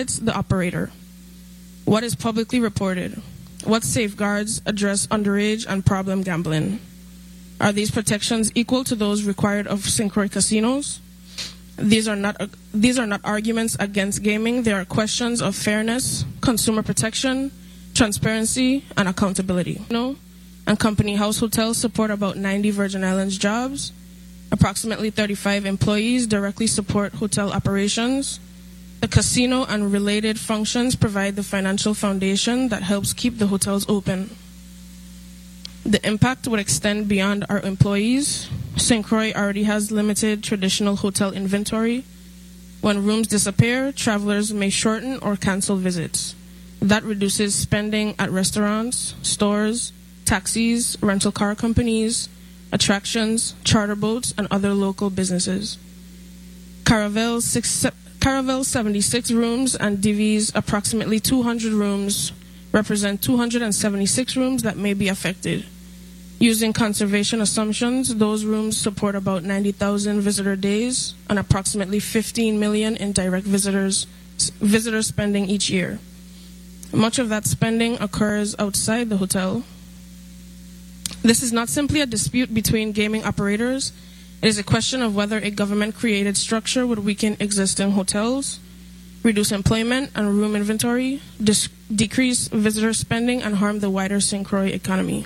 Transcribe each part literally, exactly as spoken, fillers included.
audits the operator? What is publicly reported? What safeguards address underage and problem gambling? Are these protections equal to those required of Saint Croix casinos? These are not uh, these are not arguments against gaming. They are questions of fairness, consumer protection, transparency, and accountability. No, and company house hotels support about ninety Virgin Islands jobs. Approximately thirty-five employees directly support hotel operations. The casino and related functions provide the financial foundation that helps keep the hotels open. The impact would extend beyond our employees. Saint Croix already has limited traditional hotel inventory. When rooms disappear, travelers may shorten or cancel visits. That reduces spending at restaurants, stores, taxis, rental car companies, attractions, charter boats, and other local businesses. Caravel's, six, Caravel's seventy-six rooms and Divi's approximately two hundred rooms represent two hundred seventy-six rooms that may be affected. Using conservation assumptions, those rooms support about ninety thousand visitor days and approximately fifteen million in direct visitors visitor spending each year. Much of that spending occurs outside the hotel. This is not simply a dispute between gaming operators. It is a question of whether a government-created structure would weaken existing hotels, reduce employment and room inventory, dis- decrease visitor spending, and harm the wider Saint Croix economy.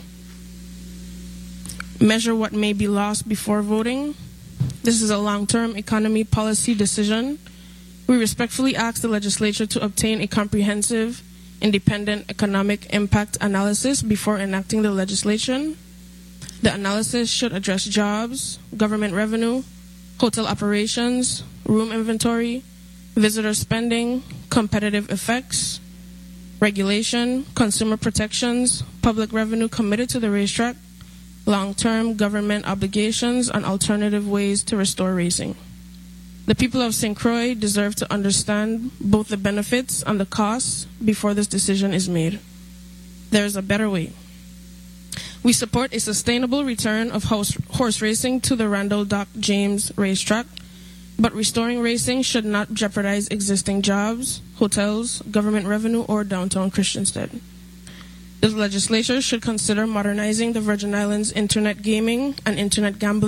Measure what may be lost before voting. This is a long-term economy policy decision. We respectfully ask the legislature to obtain a comprehensive, independent economic impact analysis before enacting the legislation. The analysis should address jobs, government revenue, hotel operations, room inventory, visitor spending, competitive effects, regulation, consumer protections, public revenue committed to the racetrack, long-term government obligations, and alternative ways to restore racing. The people of Saint Croix deserve to understand both the benefits and the costs before this decision is made. There is a better way. We support a sustainable return of horse, horse racing to the Randall Doc James racetrack, but restoring racing should not jeopardize existing jobs, hotels, government revenue, or downtown Christiansted. The legislature should consider modernizing the Virgin Islands internet gaming and internet gambling